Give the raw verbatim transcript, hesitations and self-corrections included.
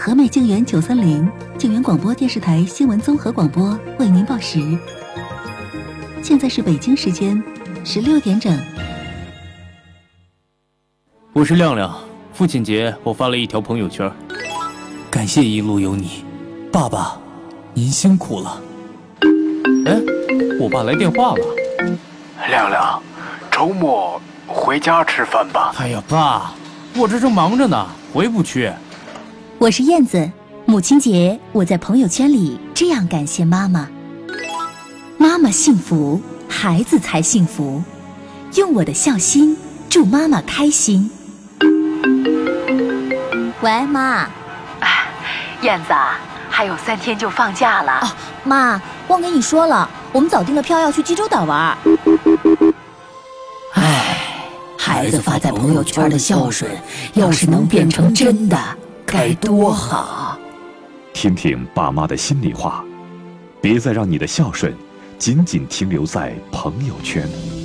和美静园九三零静园广播电视台新闻综合广播为您报时，现在是北京时间十六点整。 我是亮亮，父亲节我发了一条朋友圈， 感谢一路有你，爸爸，您辛苦了。 哎，我爸来电话了。 亮亮，周末回家吃饭吧。 哎呀，爸，我这正忙着呢，回不去。 我是燕子，母亲节我在朋友圈里这样感谢妈妈：妈妈幸福，孩子才幸福。用我的孝心祝妈妈开心。 喂，妈。 哎，燕子啊，还有三天就放假了。 哦，妈，忘跟你说了，我们早订了票要去济州岛玩。 唉，孩子发在朋友圈的孝顺，要是能变成真的，该多好！ 听听爸妈的心里话，别再让你的孝顺仅仅停留在朋友圈。